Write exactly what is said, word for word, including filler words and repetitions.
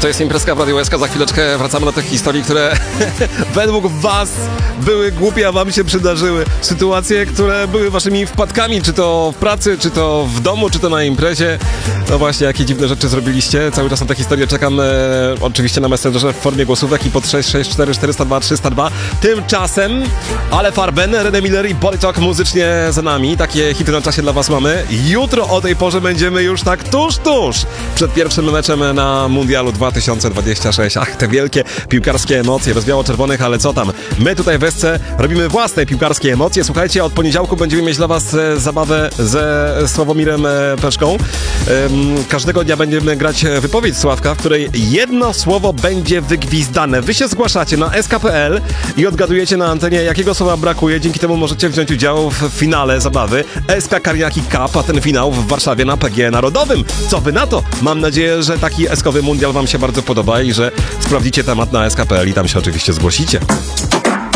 To jest imprezka w Radiu S K. Za chwileczkę wracamy do tych historii, które według was były głupie, a wam się przydarzyły. Sytuacje, które były waszymi wpadkami, czy to w pracy, czy to w domu, czy to na imprezie. No właśnie, jakie dziwne rzeczy zrobiliście. Cały czas na te historie czekam e, oczywiście na Messengerze w formie głosówek i pod sześć sześć cztery cztery zero dwa trzysta dwa. Tymczasem Ale Farben, René Miller i Polytalk muzycznie za nami. Takie hity na czasie dla was mamy. Jutro o tej porze będziemy już tak tuż, tuż przed pierwszym meczem na Mundialu dwa tysiące dwudziestym szóstym. Ach, te wielkie piłkarskie emocje, bez biało-czerwonych, ale co tam? My tutaj w S C robimy własne piłkarskie emocje. Słuchajcie, od poniedziałku będziemy mieć dla was e, zabawę ze Sławomirem e, Peszką. E, każdego dnia będziemy grać wypowiedź Sławka, w której jedno słowo będzie wygwizdane. Wy się zgłaszacie na S K kropka P L i odgadujecie na antenie, jakiego słowa brakuje. Dzięki temu możecie wziąć udział w finale zabawy S K Kariaki Cup, a ten finał w Warszawie na P G Narodowym. Co wy na to? Mam nadzieję, że taki eskowy mundial wam się bardzo podoba i że sprawdzicie temat na S K kropka P L i tam się oczywiście zgłosicie.